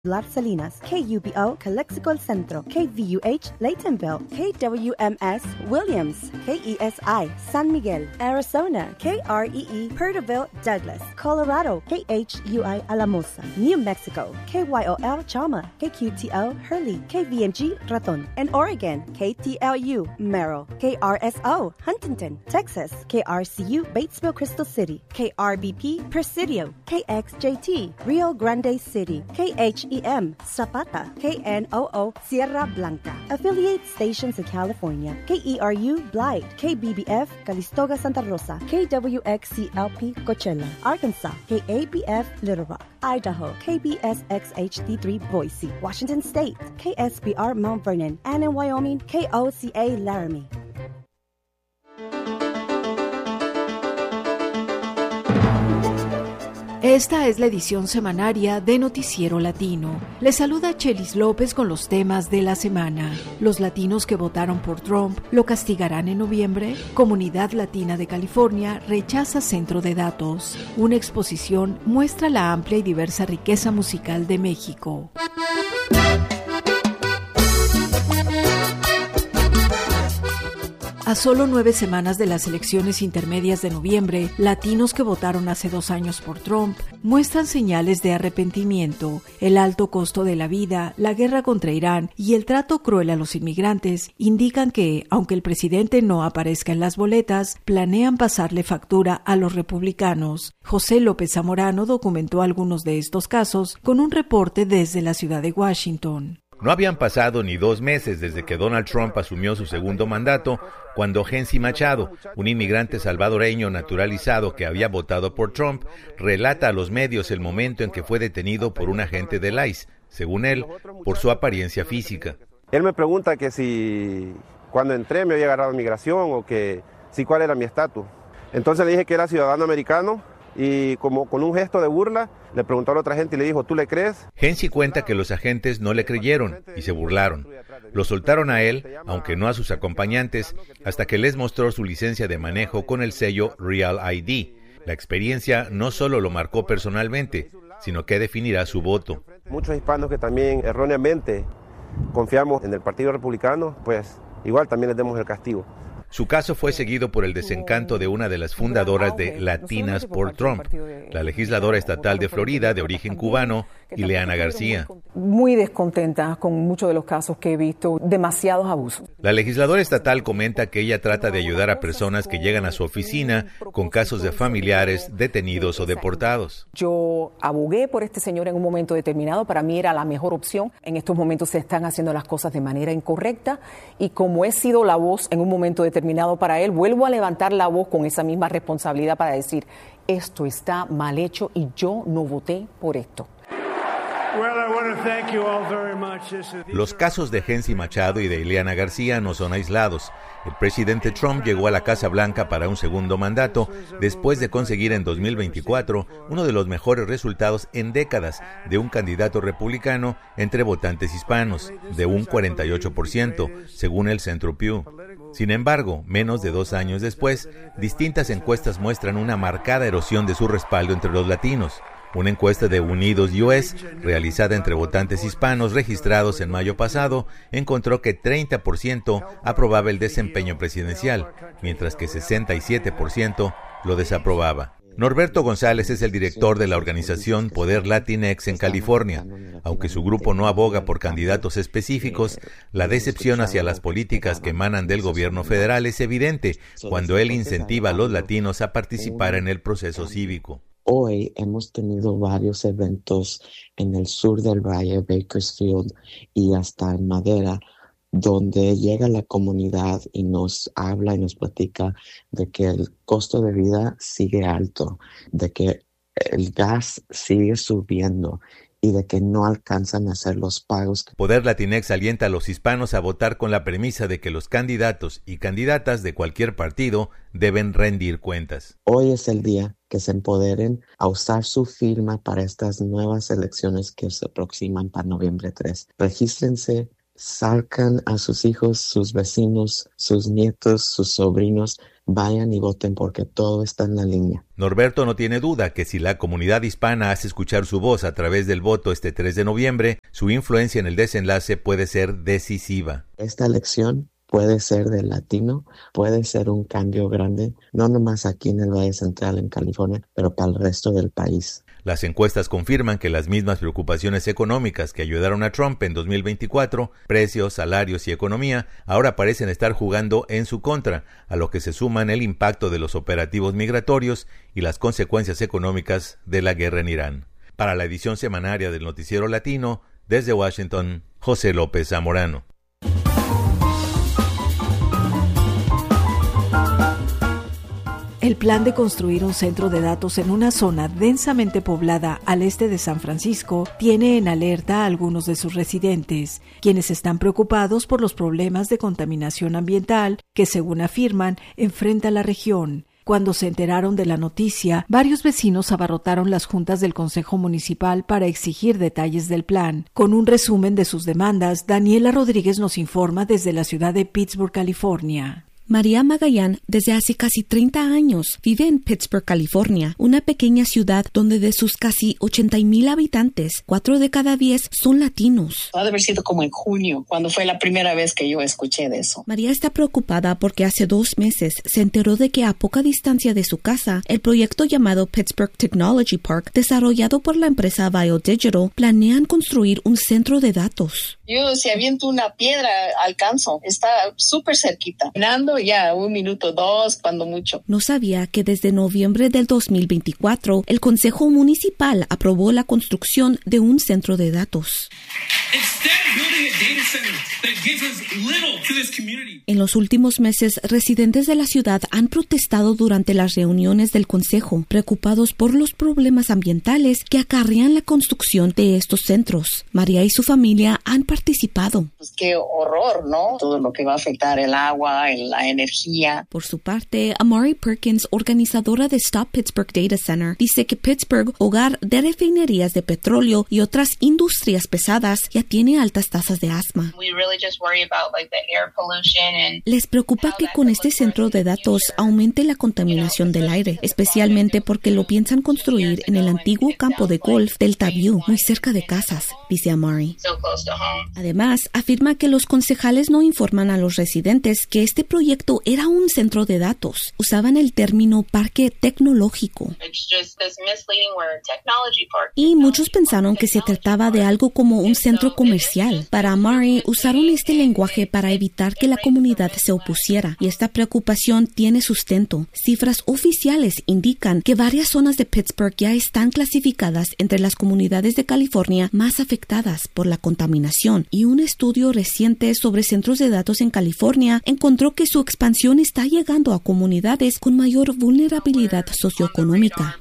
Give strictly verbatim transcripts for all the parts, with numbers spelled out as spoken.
Las Salinas, K U B O, Calexico El Centro, K V U H, Laytonville, K W M S, Williams, K E S I, San Miguel, Arizona, K R E E, Perterville, Douglas, Colorado, K H U I, Alamosa, New Mexico, K Y O L, Chalma, K Q T O, Hurley, K V M G, Raton, and Oregon, K T L U, Merrill, K R S O, Huntington, Texas, K R C U, Batesville, Crystal City, K R B P, Presidio, K X J T, Rio Grande City, K H E M, Zapata, K N O O, Sierra Blanca. Affiliate stations in California, K E R U, Blythe, K B B F, Calistoga, Santa Rosa, K W X C L P, Coachella, Arkansas, K A B F, Little Rock, Idaho, K B S X H D three, Boise, Washington State, K S B R, Mount Vernon, and in Wyoming, K O C A, Laramie. Esta es la edición semanaria de Noticiero Latino. Les saluda Chelis López con los temas de la semana. ¿Los latinos que votaron por Trump lo castigarán en noviembre? Comunidad Latina de California rechaza centro de datos. Una exposición muestra la amplia y diversa riqueza musical de México. A solo nueve semanas de las elecciones intermedias de noviembre, latinos que votaron hace dos años por Trump muestran señales de arrepentimiento. El alto costo de la vida, la guerra contra Irán y el trato cruel a los inmigrantes indican que, aunque el presidente no aparezca en las boletas, planean pasarle factura a los republicanos. José López Zamorano documentó algunos de estos casos con un reporte desde la ciudad de Washington. No habían pasado ni dos meses desde que Donald Trump asumió su segundo mandato, cuando Gensi Machado, un inmigrante salvadoreño naturalizado que había votado por Trump, relata a los medios el momento en que fue detenido por un agente del I C E, según él, por su apariencia física. Él me pregunta que si cuando entré me había agarrado migración o que si cuál era mi estatus. Entonces le dije que era ciudadano americano. Y como con un gesto de burla, le preguntó a la otra gente y le dijo, ¿tú le crees? Gensi cuenta que los agentes no le creyeron y se burlaron. Lo soltaron a él, aunque no a sus acompañantes, hasta que les mostró su licencia de manejo con el sello Real I D. La experiencia no solo lo marcó personalmente, sino que definirá su voto. Muchos hispanos que también erróneamente confiamos en el Partido Republicano, pues igual también les demos el castigo. Su caso fue seguido por el desencanto de una de las fundadoras de Latinas por Trump, la legisladora estatal de Florida de origen cubano, Ileana García. Muy descontenta con muchos de los casos que he visto, demasiados abusos. La legisladora estatal comenta que ella trata de ayudar a personas que llegan a su oficina con casos de familiares detenidos o deportados. Yo abogué por este señor en un momento determinado, para mí era la mejor opción. En estos momentos se están haciendo las cosas de manera incorrecta y como he sido la voz en un momento determinado para él, vuelvo a levantar la voz con esa misma responsabilidad para decir, esto está mal hecho y yo no voté por esto. Los casos de Gensi Machado y de Ileana García no son aislados. El presidente Trump llegó a la Casa Blanca para un segundo mandato después de conseguir en dos mil veinticuatro uno de los mejores resultados en décadas de un candidato republicano entre votantes hispanos, de un cuarenta y ocho por ciento, según el Centro Pew. Sin embargo, menos de dos años después, distintas encuestas muestran una marcada erosión de su respaldo entre los latinos. Una encuesta de Unidos U S, realizada entre votantes hispanos registrados en mayo pasado, encontró que treinta por ciento aprobaba el desempeño presidencial, mientras que sesenta y siete por ciento lo desaprobaba. Norberto González es el director de la organización Poder Latinex en California. Aunque su grupo no aboga por candidatos específicos, la decepción hacia las políticas que emanan del gobierno federal es evidente cuando él incentiva a los latinos a participar en el proceso cívico. Hoy hemos tenido varios eventos en el sur del valle, Bakersfield y hasta en Madera, donde llega la comunidad y nos habla y nos platica de que el costo de vida sigue alto, de que el gas sigue subiendo y de que no alcanzan a hacer los pagos. Poder Latinex alienta a los hispanos a votar con la premisa de que los candidatos y candidatas de cualquier partido deben rendir cuentas. Hoy es el día que se empoderen a usar su firma para estas nuevas elecciones que se aproximan para noviembre tres. Regístrense, Sacan a sus hijos, sus vecinos, sus nietos, sus sobrinos, vayan y voten porque todo está en la línea. Norberto no tiene duda que si la comunidad hispana hace escuchar su voz a través del voto este tres de noviembre, su influencia en el desenlace puede ser decisiva. Esta elección puede ser del latino, puede ser un cambio grande, no nomás aquí en el Valle Central, en California, pero para el resto del país. Las encuestas confirman que las mismas preocupaciones económicas que ayudaron a Trump en dos mil veinticuatro, precios, salarios y economía, ahora parecen estar jugando en su contra, a lo que se suman el impacto de los operativos migratorios y las consecuencias económicas de la guerra en Irán. Para la edición semanaria del Noticiero Latino, desde Washington, José López Zamorano. El plan de construir un centro de datos en una zona densamente poblada al este de San Francisco tiene en alerta a algunos de sus residentes, quienes están preocupados por los problemas de contaminación ambiental que, según afirman, enfrenta la región. Cuando se enteraron de la noticia, varios vecinos abarrotaron las juntas del Consejo Municipal para exigir detalles del plan. Con un resumen de sus demandas, Daniela Rodríguez nos informa desde la ciudad de Pittsburg, California. María Magallán, desde hace casi treinta años, vive en Pittsburg, California, una pequeña ciudad donde de sus casi ochenta mil habitantes, cuatro de cada diez son latinos. Ha de haber sido como en junio, cuando fue la primera vez que yo escuché de eso. María está preocupada porque hace dos meses se enteró de que a poca distancia de su casa, el proyecto llamado Pittsburgh Technology Park, desarrollado por la empresa BioDigital, planean construir un centro de datos. Yo, si aviento una piedra, alcanzo. Está súper cerquita. Caminando ya un minuto, dos, cuando mucho. No sabía que desde noviembre del dos mil veinticuatro, el Consejo Municipal aprobó la construcción de un centro de datos. En los últimos meses, residentes de la ciudad han protestado durante las reuniones del Consejo, preocupados por los problemas ambientales que acarrean la construcción de estos centros. María y su familia han participado. Pues qué horror, ¿no? Todo lo que va a afectar el agua, la energía. Por su parte, Amari Perkins, organizadora de Stop Pittsburgh Data Center, dice que Pittsburgh, hogar de refinerías de petróleo y otras industrias pesadas, ya tiene altas tasas de asma. Les preocupa que con este centro de datos aumente la contaminación del aire, especialmente porque lo piensan construir en el antiguo campo de golf Delta View, muy cerca de casas, dice Amari. Además, afirma que los concejales no informan a los residentes que este proyecto era un centro de datos. Usaban el término parque tecnológico. Y muchos pensaron que se trataba de algo como un centro comercial. Para Amari, usaron este lenguaje para evitar que la comunidad se opusiera, y esta preocupación tiene sustento. Cifras oficiales indican que varias zonas de Pittsburgh ya están clasificadas entre las comunidades de California más afectadas por la contaminación, y un estudio reciente sobre centros de datos en California encontró que su expansión está llegando a comunidades con mayor vulnerabilidad socioeconómica.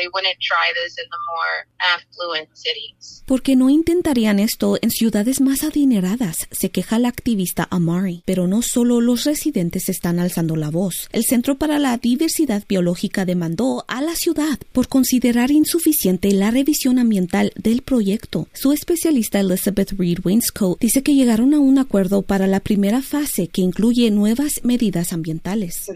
¿Por qué no intentarían esto en ciudades más adineradas?, se queja la activista Amari. Pero no solo los residentes están alzando la voz. El Centro para la Diversidad Biológica demandó a la ciudad por considerar insuficiente la revisión ambiental del proyecto. Su especialista Elizabeth Reed Wainscoat dice que llegaron a un acuerdo para la primera fase que incluye nuevas medidas ambientales.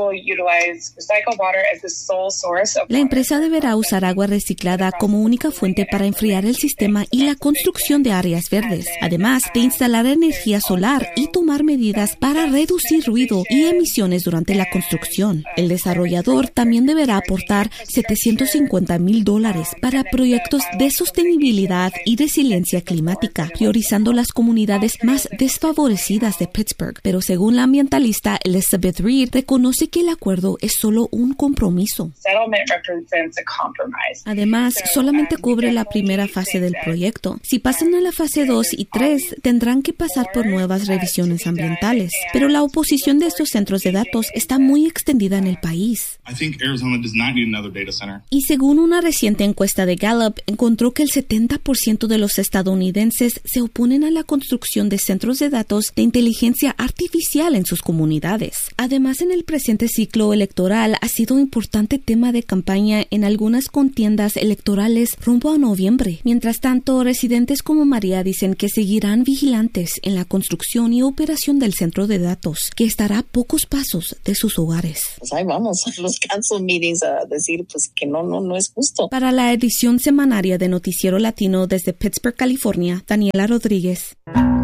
La empresa deberá usar agua reciclada como única fuente para enfriar el sistema y la construcción de áreas verdes, además de instalar energía solar y tomar medidas para reducir ruido y emisiones durante la construcción. El desarrollador también deberá aportar setecientos cincuenta mil dólares para proyectos de sostenibilidad y resiliencia climática, priorizando las comunidades más desfavorecidas de Pittsburgh. Pero según la ambientalista Elizabeth Reed, reconoce que el acuerdo es solo un compromiso. Además, solamente cubre la primera fase del proyecto. Si pasan a la fase dos y tres, tendrán que pasar por nuevas revisiones ambientales. Pero la oposición de estos centros de datos está muy extendida en el país. Y según una reciente encuesta de Gallup, encontró que el setenta por ciento de los estadounidenses se oponen a la construcción de centros de datos de inteligencia artificial en sus comunidades. Además, en el presente ciclo electoral ha sido un importante tema de campaña en algunas contiendas electorales rumbo a noviembre. Mientras tanto, residentes como María dicen que seguirán estarán vigilantes en la construcción y operación del centro de datos, que estará a pocos pasos de sus hogares. Pues ahí vamos a los council meetings a decir pues que no, no, no es justo. Para la edición semanaria de Noticiero Latino desde Pittsburgh, California, Daniela Rodríguez.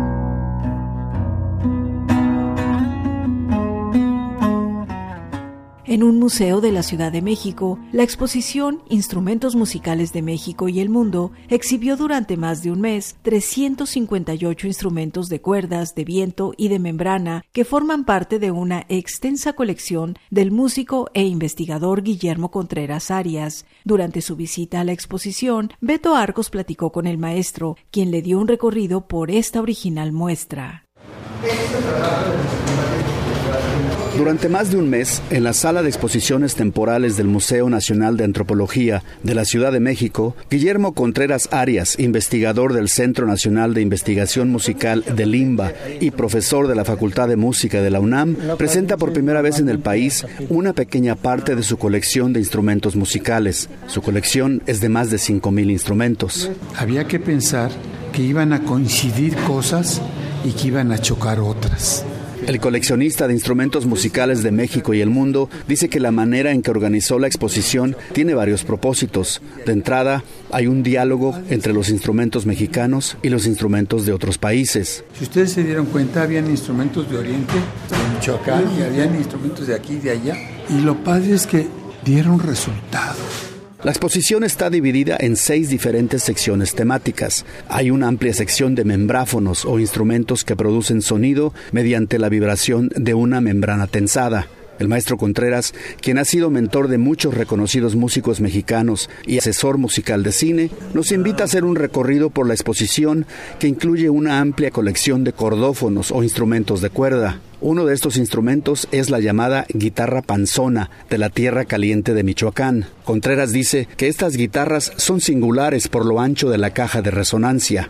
En un museo de la Ciudad de México, la exposición Instrumentos Musicales de México y el Mundo exhibió durante más de un mes trescientos cincuenta y ocho instrumentos de cuerdas, de viento y de membrana que forman parte de una extensa colección del músico e investigador Guillermo Contreras Arias. Durante su visita a la exposición, Beto Arcos platicó con el maestro, quien le dio un recorrido por esta original muestra. Durante más de un mes, en la sala de exposiciones temporales del Museo Nacional de Antropología de la Ciudad de México, Guillermo Contreras Arias, investigador del Centro Nacional de Investigación Musical del INBA y profesor de la Facultad de Música de la UNAM, presenta por primera vez en el país una pequeña parte de su colección de instrumentos musicales. Su colección es de más de cinco mil instrumentos. Había que pensar que iban a coincidir cosas y que iban a chocar otras. El coleccionista de instrumentos musicales de México y el mundo dice que la manera en que organizó la exposición tiene varios propósitos. De entrada, hay un diálogo entre los instrumentos mexicanos y los instrumentos de otros países. Si ustedes se dieron cuenta, habían instrumentos de Oriente, de Michoacán, y habían instrumentos de aquí y de allá. Y lo padre es que dieron resultados. La exposición está dividida en seis diferentes secciones temáticas. Hay una amplia sección de membráfonos o instrumentos que producen sonido mediante la vibración de una membrana tensada. El maestro Contreras, quien ha sido mentor de muchos reconocidos músicos mexicanos y asesor musical de cine, nos invita a hacer un recorrido por la exposición que incluye una amplia colección de cordófonos o instrumentos de cuerda. Uno de estos instrumentos es la llamada guitarra panzona de la Tierra Caliente de Michoacán. Contreras dice que estas guitarras son singulares por lo ancho de la caja de resonancia.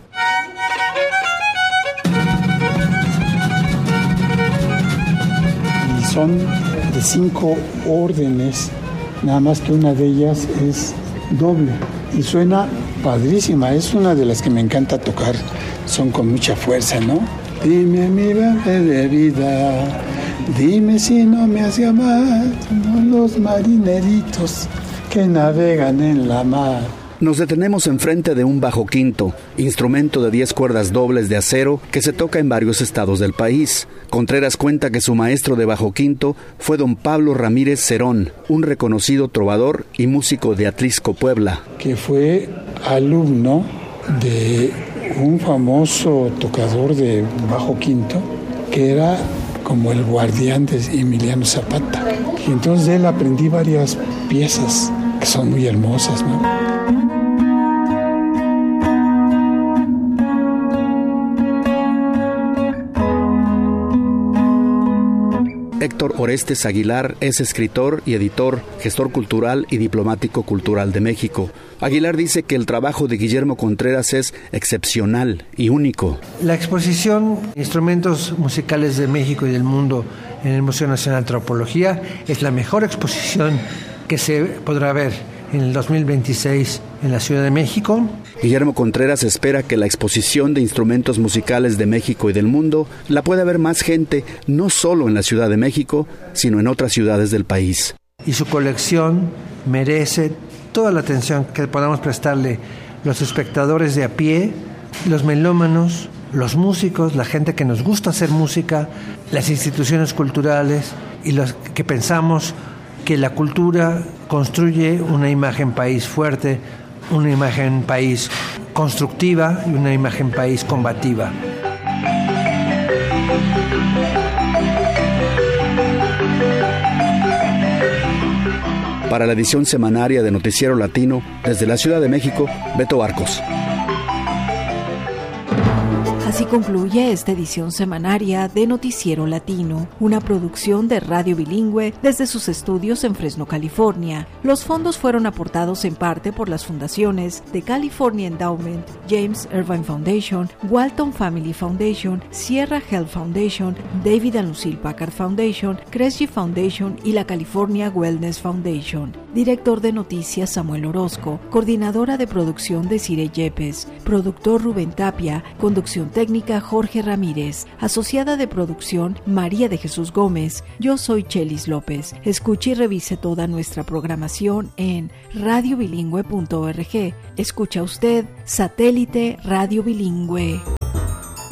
Y son de cinco órdenes, nada más que una de ellas es doble y suena padrísima. Es una de las que me encanta tocar, son con mucha fuerza, ¿no? Dime mi bebé de vida, dime si no me has llamado los marineritos que navegan en la mar. Nos detenemos enfrente de un bajo quinto, instrumento de diez cuerdas dobles de acero que se toca en varios estados del país. Contreras cuenta que su maestro de bajo quinto fue don Pablo Ramírez Cerón, un reconocido trovador y músico de Atlisco, Puebla. Que fue alumno de un famoso tocador de bajo quinto, que era como el guardián de Emiliano Zapata. Y entonces de él aprendí varias piezas que son muy hermosas, ¿no? Héctor Orestes Aguilar es escritor y editor, gestor cultural y diplomático cultural de México. Aguilar dice que el trabajo de Guillermo Contreras es excepcional y único. La exposición Instrumentos Musicales de México y del Mundo en el Museo Nacional de Antropología es la mejor exposición que se podrá ver en el dos mil veintiséis en la Ciudad de México. Guillermo Contreras espera que la exposición de instrumentos musicales de México y del mundo la pueda ver más gente, no solo en la Ciudad de México, sino en otras ciudades del país. Y su colección merece toda la atención que podamos prestarle los espectadores de a pie, los melómanos, los músicos, la gente que nos gusta hacer música, las instituciones culturales y los que pensamos que la cultura construye una imagen país fuerte, una imagen país constructiva y una imagen país combativa. Para la edición semanaria de Noticiero Latino, desde la Ciudad de México, Beto Arcos. Así concluye esta edición semanaria de Noticiero Latino, una producción de Radio Bilingüe desde sus estudios en Fresno, California. Los fondos fueron aportados en parte por las fundaciones de California Endowment, James Irvine Foundation, Walton Family Foundation, Sierra Health Foundation, David and Lucille Packard Foundation, Kresge Foundation y la California Wellness Foundation. Director de noticias Samuel Orozco, coordinadora de producción Desiree Yepes, productor Rubén Tapia, conducción técnica Jorge Ramírez, asociada de producción María de Jesús Gómez. Yo soy Chelis López. Escuche y revise toda nuestra programación en radio bilingüe punto org. Escucha usted Satélite Radio Bilingüe.